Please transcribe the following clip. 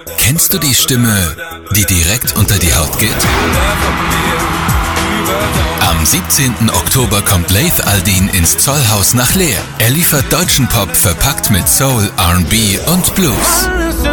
Kennst du die Stimme, die direkt unter die Haut geht? Am 17. Oktober kommt Laith Al-Deen ins Zollhaus nach Leer. Er liefert deutschen Pop verpackt mit Soul, R&B und Blues.